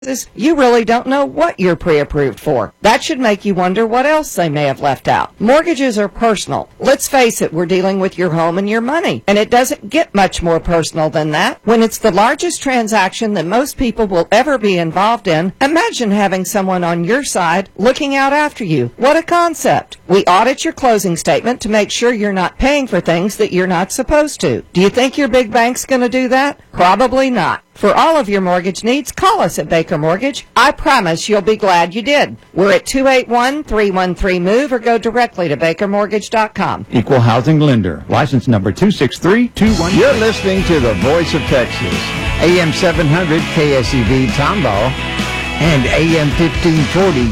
you really don't know what you're pre-approved for. That should make you wonder what else they may have left out. Mortgages are personal. Let's face it, we're dealing with your home and your money, and it doesn't get much more personal than that. When it's the largest transaction that most people will ever be involved in, imagine having someone on your side looking out after you. What a concept. We audit your closing statement to make sure you're not paying for things that you're not supposed to. Do you think your big bank's going to do that? Probably not. For all of your mortgage needs, call us at Baker Mortgage. I promise you'll be glad you did. We're at 281-313-MOVE or go directly to bakermortgage.com. Equal housing lender. License number 26321. You're listening to the Voice of Texas. AM 700 KSEV Tomball and AM 1540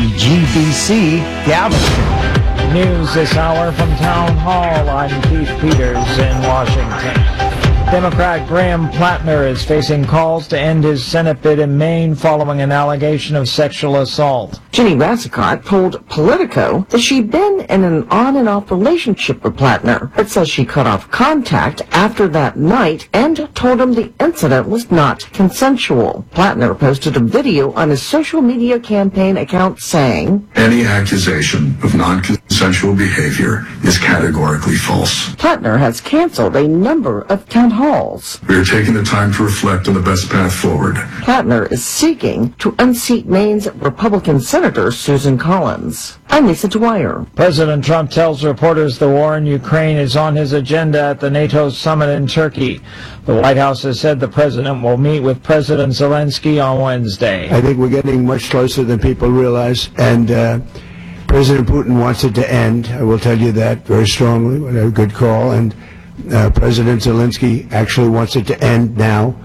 KGBC Galveston. News this hour from Town Hall. I'm Keith Peters in Washington. Democrat Graham Plattner is facing calls to end his Senate bid in Maine following an allegation of sexual assault. Ginny Rassicot told Politico that she'd been in an on-and-off relationship with Plattner, but says she cut off contact after that night and told him the incident was not consensual. Plattner posted a video on his social media campaign account saying, "Any accusation of non-consensual behavior is categorically false." Plattner has canceled a number of town halls. We are taking the time to reflect on the best path forward. Plattner is seeking to unseat Maine's Republican Senator Susan Collins. I'm Lisa Dwyer. President Trump tells reporters the war in Ukraine is on his agenda at the NATO summit in Turkey. The White House has said the president will meet with President Zelensky on Wednesday. I think we're getting much closer than people realize, and President Putin wants it to end. I will tell you that very strongly. What a good call. And President Zelensky actually wants it to end now.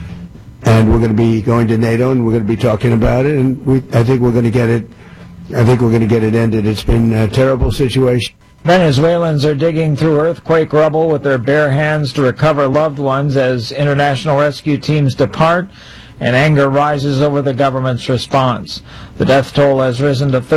And we're going to be going to NATO, and we're going to be talking about it. And I think we're going to get it. I think we're going to get it ended. It's been a terrible situation. Venezuelans are digging through earthquake rubble with their bare hands to recover loved ones as international rescue teams depart, and anger rises over the government's response. The death toll has risen to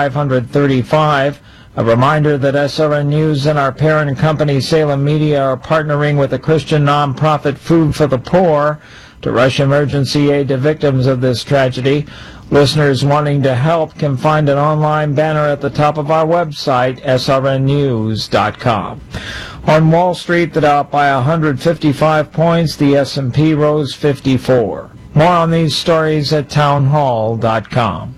3,535. A reminder that SRN News and our parent company Salem Media are partnering with the Christian nonprofit Food for the Poor to rush emergency aid to victims of this tragedy. Listeners wanting to help can find an online banner at the top of our website, srnnews.com. On Wall Street, the Dow up by 155 points, the S&P rose 54. More on these stories at townhall.com.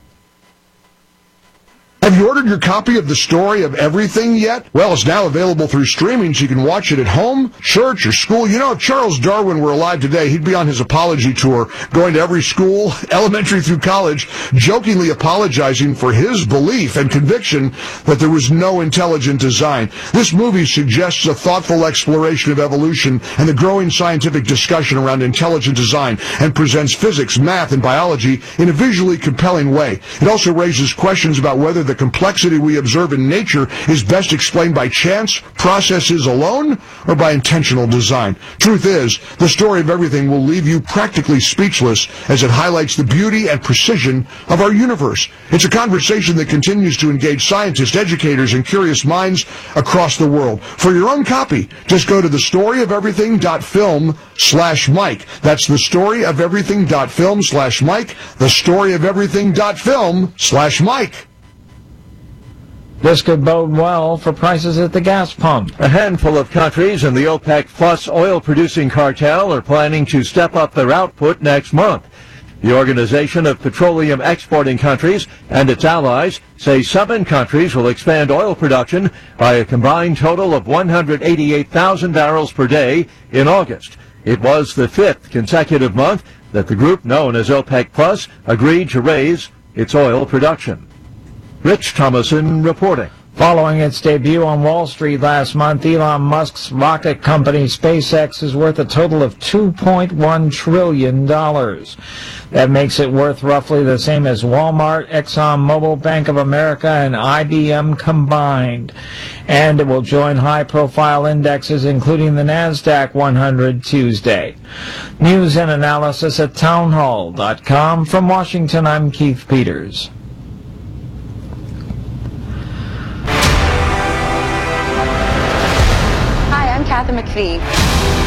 Have you ordered your copy of The Story of Everything yet? Well, it's now available through streaming, so you can watch it at home, church, or school. You know, if Charles Darwin were alive today, he'd be on his apology tour, going to every school, elementary through college, jokingly apologizing for his belief and conviction that there was no intelligent design. This movie suggests a thoughtful exploration of evolution and the growing scientific discussion around intelligent design, and presents physics, math, and biology in a visually compelling way. It also raises questions about whether the complexity we observe in nature is best explained by chance, processes alone, or by intentional design. Truth is, The Story of Everything will leave you practically speechless as it highlights the beauty and precision of our universe. It's a conversation that continues to engage scientists, educators, and curious minds across the world. For your own copy, just go to thestoryofeverything.film/Mike. That's thestoryofeverything.film/Mike. Thestoryofeverything.film/Mike. This could bode well for prices at the gas pump. A handful of countries in the OPEC Plus oil-producing cartel are planning to step up their output next month. The Organization of Petroleum Exporting Countries and its allies say 7 countries will expand oil production by a combined total of 188,000 barrels per day in August. It was the 5th consecutive month that the group known as OPEC Plus agreed to raise its oil production. Rich Thomason reporting. Following its debut on Wall Street last month, Elon Musk's rocket company SpaceX is worth a total of $2.1 trillion. That makes it worth roughly the same as Walmart, ExxonMobil, Bank of America, and IBM combined. And it will join high-profile indexes, including the NASDAQ 100 Tuesday. News and analysis at townhall.com. From Washington, I'm Keith Peters. Kathy McPhee.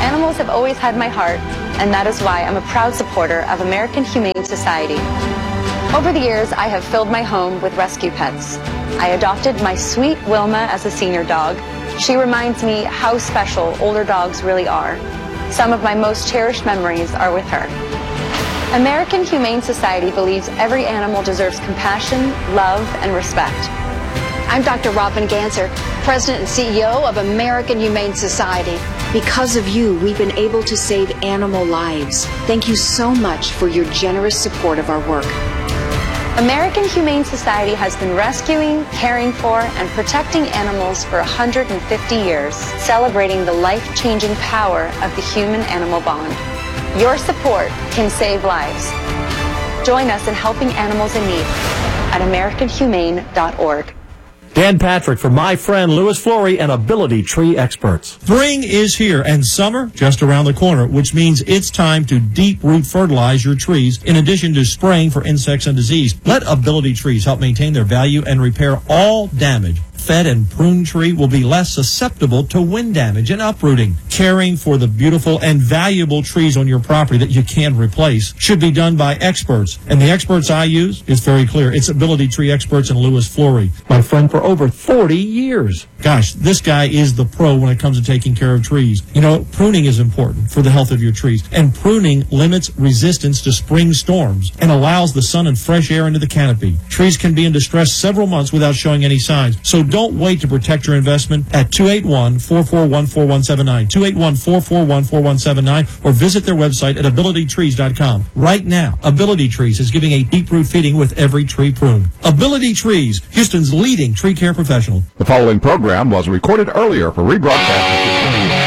Animals have always had my heart, and that is why I'm a proud supporter of American Humane Society. Over the years, I have filled my home with rescue pets. I adopted my sweet Wilma as a senior dog. She reminds me how special older dogs really are. Some of my most cherished memories are with her. American Humane Society believes every animal deserves compassion, love, and respect. I'm Dr. Robin Ganser, President and CEO of American Humane Society. Because of you, we've been able to save animal lives. Thank you so much for your generous support of our work. American Humane Society has been rescuing, caring for, and protecting animals for 150 years, celebrating the life-changing power of the human-animal bond. Your support can save lives. Join us in helping animals in need at AmericanHumane.org. Dan Patrick for my friend Louis Flory and Ability Tree Experts. Spring is here and summer just around the corner, which means it's time to deep root fertilize your trees in addition to spraying for insects and disease. Let Ability Trees help maintain their value and repair all damage. Fed and pruned tree will be less susceptible to wind damage and uprooting. Caring for the beautiful and valuable trees on your property that you can't replace should be done by experts. And the experts I use is very clear. It's Ability Tree Experts and Louis Flory. My friend for over 40 years. Gosh, this guy is the pro when it comes to taking care of trees. You know, pruning is important for the health of your trees. And pruning limits resistance to spring storms and allows the sun and fresh air into the canopy. Trees can be in distress several months without showing any signs. So don't wait to protect your investment at 281-441-4179, 281-441-4179, or visit their website at abilitytrees.com. Right now, Ability Trees is giving a deep root feeding with every tree prune. Ability Trees, Houston's leading tree care professional. The following program was recorded earlier for rebroadcast.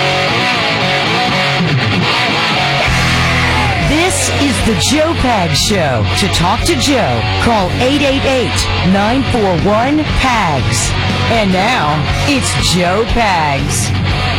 This is the Joe Pags Show. To talk to Joe, call 888-941-PAGS. And now, it's Joe Pags.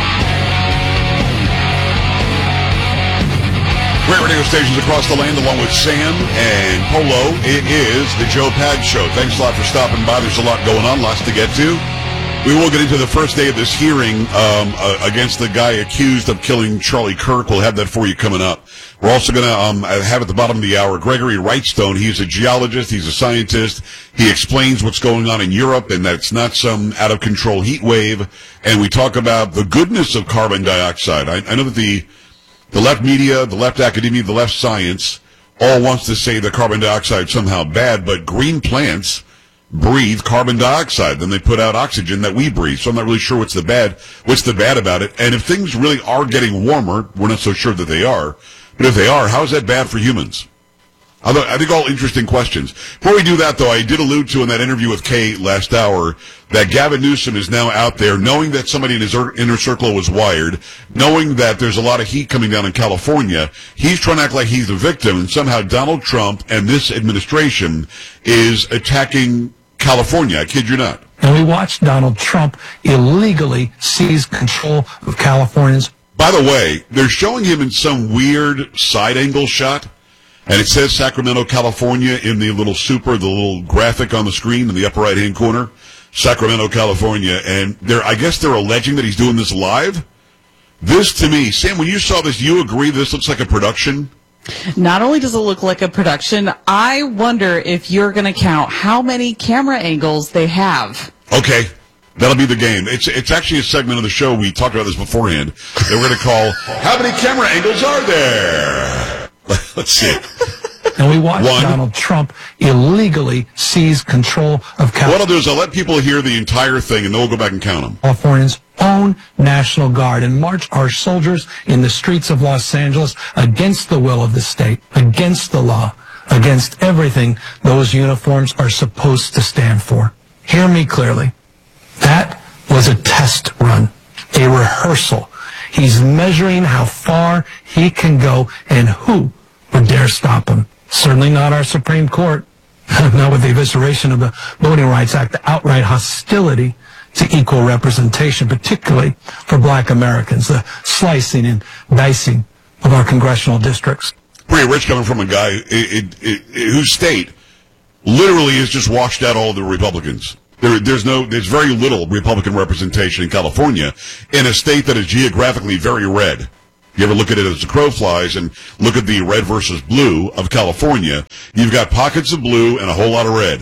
Great radio stations across the land, along with Sam and Polo. It is the Joe Pags Show. Thanks a lot for stopping by. There's a lot going on, lots to get to. We will get into the first day of this hearing against the guy accused of killing Charlie Kirk. We'll have that for you coming up. We're also going to have at the bottom of the hour Gregory Wrightstone. He's a geologist. He's a scientist. He explains what's going on in Europe, and that's not some out-of-control heat wave. And we talk about the goodness of carbon dioxide. I know that the left media, the left academia, the left science all wants to say that carbon dioxide is somehow bad, but green plants breathe carbon dioxide, then they put out oxygen that we breathe. So I'm not really sure what's the bad about it. And if things really are getting warmer, we're not so sure that they are. But if they are, how is that bad for humans? I think all interesting questions. Before we do that, though, I did allude to in that interview with Kay last hour that Gavin Newsom is now out there knowing that somebody in his inner circle was wired, knowing that there's a lot of heat coming down in California. He's trying to act like he's the victim, and somehow Donald Trump and this administration is attacking California. I kid you not. And we watched Donald Trump illegally seize control of Californians. By the way, they're showing him in some weird side angle shot, and it says Sacramento, California in the little graphic on the screen in the upper right-hand corner. Sacramento, California. And I guess they're alleging that he's doing this live. This, to me, Sam, when you saw this, you agree this looks like a production? Not only does it look like a production, I wonder if you're going to count how many camera angles they have. Okay. That'll be the game. It's actually a segment of the show. We talked about this beforehand. That we're going to call, how many camera angles are there? Let's see. And we watched Donald Trump illegally seize control of California. What I'll do is I'll let people hear the entire thing, and then we'll go back and count them. Californians' own National Guard and march our soldiers in the streets of Los Angeles against the will of the state, against the law, against everything those uniforms are supposed to stand for. Hear me clearly. That was a test run, a rehearsal. He's measuring how far he can go and who would dare stop him. Certainly not our Supreme Court, not with the evisceration of the Voting Rights Act, the outright hostility to equal representation, particularly for black Americans, the slicing and dicing of our congressional districts. Pretty rich coming from a guy whose state literally has just washed out all the Republicans. There's very little Republican representation in California, in a state that is geographically very red. you ever look at it as the crow flies and look at the red versus blue of California, you've got pockets of blue and a whole lot of red.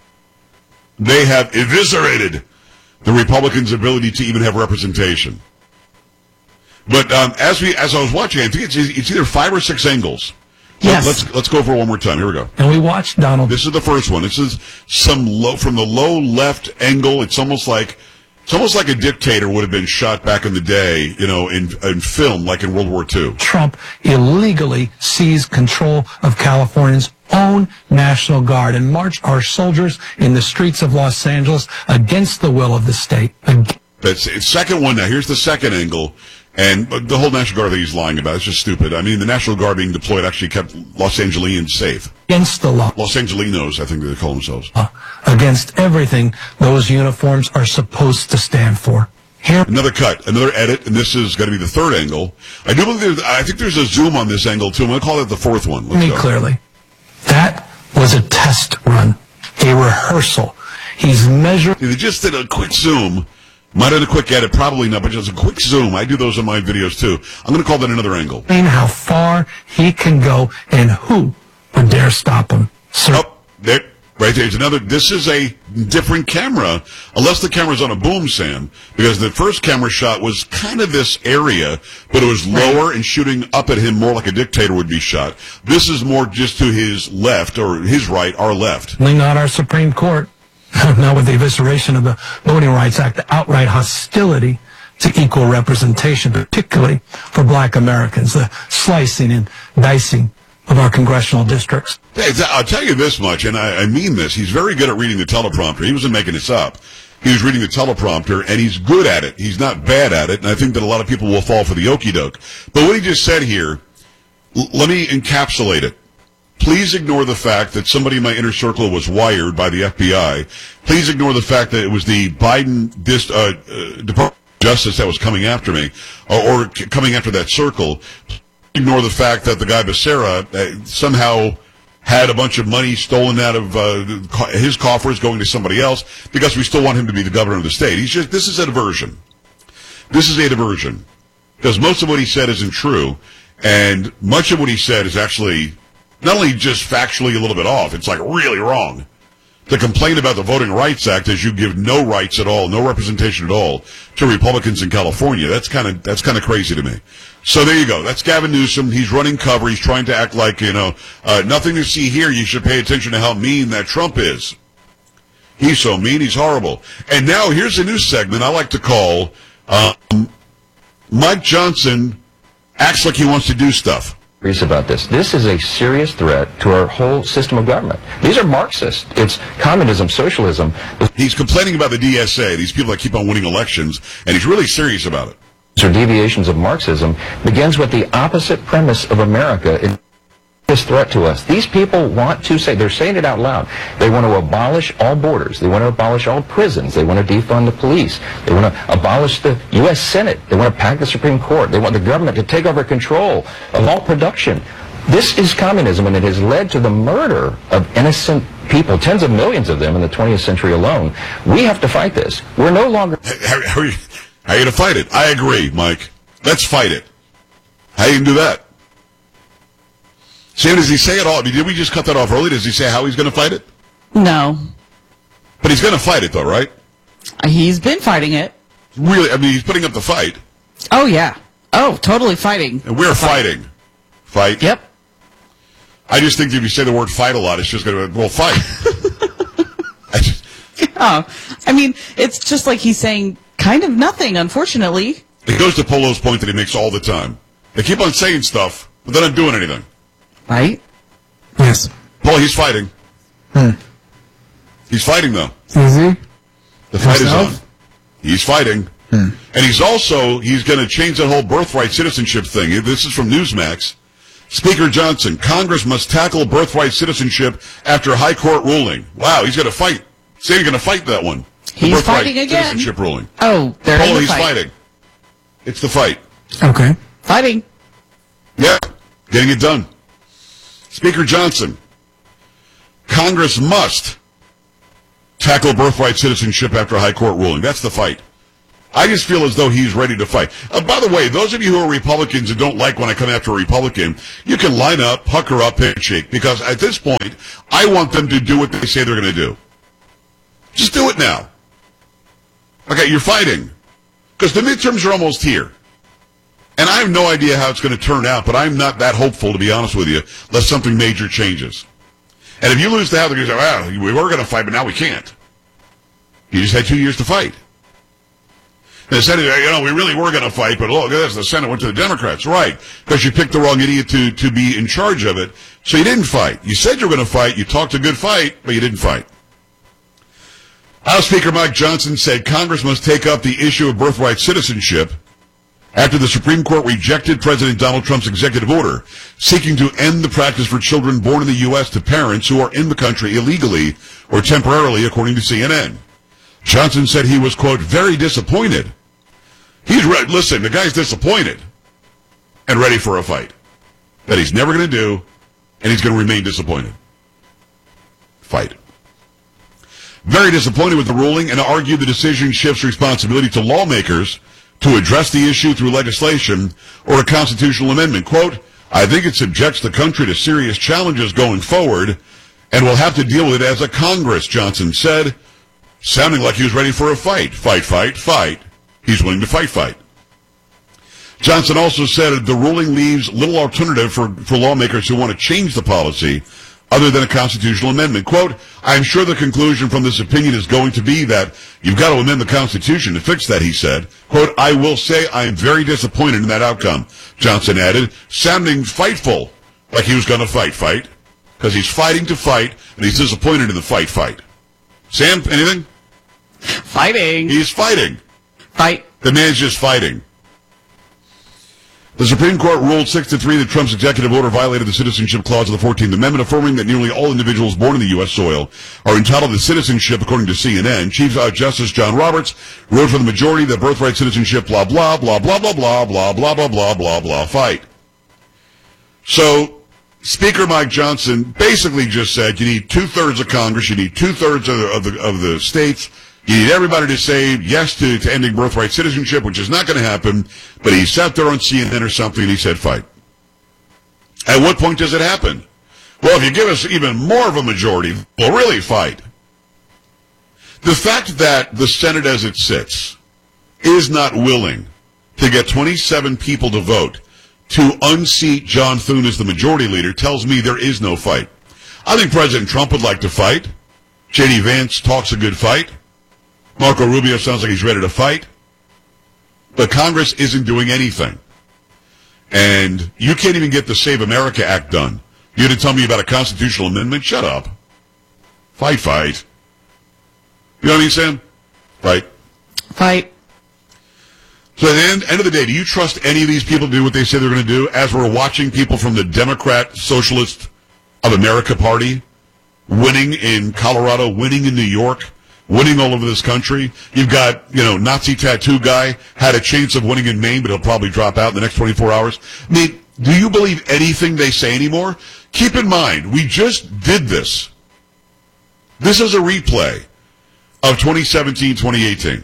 They have eviscerated the Republicans' ability to even have representation. But as I was watching, I think it's either 5 or 6 angles. Yes. Let's go over it one more time. Here we go. And we watched Donald. This is the first one. This is from the low left angle. It's almost like a dictator would have been shot back in the day, in film, like in World War II. Trump illegally seized control of California's own National Guard and marched our soldiers in the streets of Los Angeles against the will of the state. That's second one. Now here's the second angle. And the whole National Guard that he's lying about is just stupid. I mean, the National Guard being deployed actually kept Los Angelians safe. Against the law. Los Angelinos, I think they call themselves. Against everything those uniforms are supposed to stand for. Here. Another cut, another edit, and this is going to be the third angle. I think there's a zoom on this angle, too. I'm going to call it the fourth one. Let's go. Clearly. That was a test run, a rehearsal. He's measured. They just did a quick zoom. Might have a quick edit, probably not, but just a quick zoom. I do those on my videos, too. I'm going to call that another angle. How far he can go and who would dare stop him. There, right there's another. This is a different camera, unless the camera's on a boom, Sam, because the first camera shot was kind of this area, but it was lower and shooting up at him more like a dictator would be shot. This is more just to his left, or his right, our left. Not our Supreme Court. Now with the evisceration of the Voting Rights Act, the outright hostility to equal representation, particularly for black Americans, the slicing and dicing of our congressional districts. I'll tell you this much, and I mean this. He's very good at reading the teleprompter. He wasn't making this up. He was reading the teleprompter, and he's good at it. He's not bad at it, and I think that a lot of people will fall for the okey-doke. But what he just said here, let me encapsulate it. Please ignore the fact that somebody in my inner circle was wired by the FBI. Please ignore the fact that it was the Biden Department of Justice that was coming after me, or coming after that circle. Ignore the fact that the guy Becerra somehow had a bunch of money stolen out of his coffers going to somebody else, because we still want him to be the governor of the state. This is a diversion. This is a diversion. Because most of what he said isn't true, and much of what he said is actually not only just factually a little bit off, it's like really wrong. To complain about the Voting Rights Act as you give no rights at all, no representation at all to Republicans in California, that's kind of crazy to me. So there you go. That's Gavin Newsom. He's running cover. He's trying to act like, nothing to see here. You should pay attention to how mean that Trump is. He's so mean. He's horrible. And now here's a new segment I like to call Mike Johnson acts like he wants to do stuff. About this. This is a serious threat to our whole system of government. These are Marxists. It's communism, socialism. He's complaining about the DSA, these people that keep on winning elections, and he's really serious about it. These are deviations of Marxism. Begins with the opposite premise of America. This threat to us. These people want to say, they're saying it out loud, they want to abolish all borders. They want to abolish all prisons. They want to defund the police. They want to abolish the U.S. Senate. They want to pack the Supreme Court. They want the government to take over control of all production. This is communism, and it has led to the murder of innocent people, tens of millions of them in the 20th century alone. We have to fight this. We're no longer... How are you going to fight it? I agree, Mike. Let's fight it. How you can do that? Sam, does he say it all? Did we just cut that off early? Does he say how he's going to fight it? No. But he's going to fight it, though, right? He's been fighting it. Really? I mean, he's putting up the fight. Oh, yeah. Oh, totally fighting. And we're fighting. Fight? Yep. I just think if you say the word fight a lot, it's just going to, well, fight. I mean, it's just like he's saying kind of nothing, unfortunately. It goes to Polo's point that he makes all the time. They keep on saying stuff, but they're not doing anything. Right? Yes. Paul, he's fighting. He's fighting, though. Is he? The fight is on. He's fighting. And he's going to change that whole birthright citizenship thing. This is from Newsmax. Speaker Johnson, Congress must tackle birthright citizenship after high court ruling. Wow, he's going to fight. Say he's going to fight that one. He's fighting again. Citizenship ruling. Oh, there Paul, is he's fighting. It's the fight. Okay. Fighting. Yeah, getting it done. Speaker Johnson, Congress must tackle birthright citizenship after high court ruling. That's the fight. I just feel as though he's ready to fight. By the way, those of you who are Republicans and don't like when I come after a Republican, you can line up, pucker up, handshake, because at this point, I want them to do what they say they're going to do. Just do it now. Okay, you're fighting. Because the midterms are almost here. And I have no idea how it's going to turn out, but I'm not that hopeful, to be honest with you, unless something major changes. And if you lose the House, you say, well, we were going to fight, but now we can't. You just had 2 years to fight. And the Senate, we really were going to fight, but look at this, the Senate went to the Democrats. Right, because you picked the wrong idiot to be in charge of it. So you didn't fight. You said you were going to fight, you talked a good fight, but you didn't fight. House Speaker Mike Johnson said Congress must take up the issue of birthright citizenship after the Supreme Court rejected President Donald Trump's executive order seeking to end the practice for children born in the U.S. to parents who are in the country illegally or temporarily, according to CNN. Johnson said he was, quote, very disappointed. Listen, the guy's disappointed and ready for a fight that he's never going to do, and he's going to remain disappointed. Fight. Very disappointed with the ruling and argued the decision shifts responsibility to lawmakers to address the issue through legislation or a constitutional amendment. Quote, I think it subjects the country to serious challenges going forward, and we'll have to deal with it as a Congress, Johnson said, sounding like he was ready for a fight. Fight. He's willing to fight. Johnson also said the ruling leaves little alternative for lawmakers who want to change the policy other than a constitutional amendment. Quote, I'm sure the conclusion from this opinion is going to be that you've got to amend the Constitution to fix that, he said. Quote, I will say I am very disappointed in that outcome, Johnson added, sounding fightful, like he was going to fight, because he's fighting to fight, and he's disappointed in the fight. Sam, anything? Fighting. He's fighting. Fight. The man's just fighting. The Supreme Court ruled 6-3 that Trump's executive order violated the citizenship clause of the 14th Amendment, affirming that nearly all individuals born in the U.S. soil are entitled to citizenship, according to CNN. Chief Justice John Roberts wrote for the majority that birthright citizenship, blah, blah, blah, blah, blah, blah, blah, blah, blah, blah, blah, blah, fight. So, Speaker Mike Johnson basically just said you need two-thirds of Congress, you need two-thirds of the states, you need everybody to say yes to ending birthright citizenship, which is not going to happen, but he sat there on CNN or something and he said fight. At what point does it happen? Well, if you give us even more of a majority, we'll really fight. The fact that the Senate as it sits is not willing to get 27 people to vote to unseat John Thune as the majority leader tells me there is no fight. I think President Trump would like to fight. J.D. Vance talks a good fight. Marco Rubio sounds like he's ready to fight. But Congress isn't doing anything. And you can't even get the Save America Act done. You're going to tell me about a constitutional amendment? Shut up. Fight. You know what I mean, Sam? Fight. So at the end of the day, do you trust any of these people to do what they say they're going to do? As we're watching people from the Democrat Socialist of America Party winning in Colorado, winning in New York, winning all over this country. You've got, Nazi tattoo guy had a chance of winning in Maine, but he'll probably drop out in the next 24 hours. I mean, do you believe anything they say anymore? Keep in mind, we just did this. This is a replay of 2017-2018.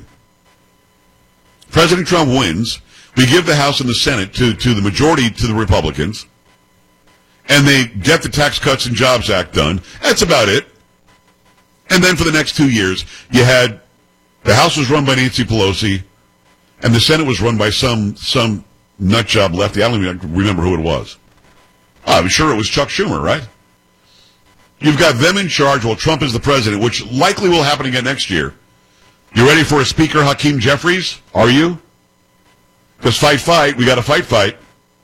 President Trump wins. We give the House and the Senate to the majority, to the Republicans, and they get the Tax Cuts and Jobs Act done. That's about it. And then for the next 2 years, you had the House was run by Nancy Pelosi, and the Senate was run by some nut job lefty. I don't even remember who it was. I'm sure it was Chuck Schumer, right? You've got them in charge while Trump is the president, which likely will happen again next year. You ready for a Speaker Hakeem Jeffries? Are you? Because fight, we got to fight.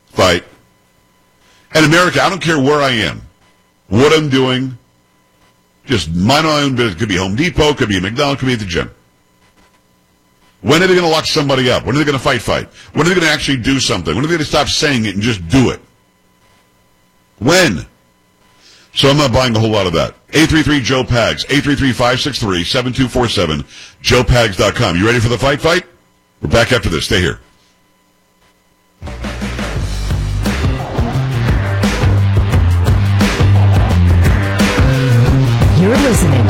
And America, I don't care where I am, what I'm doing, just mind my own business. Could be Home Depot, could be a McDonald's, could be at the gym. When are they going to lock somebody up? When are they going to fight? When are they going to actually do something? When are they going to stop saying it and just do it? When? So I'm not buying a whole lot of that. 833-JOE-PAGS, 833-563-7247, joepags.com. You ready for the fight? We're back after this. Stay here. You're listening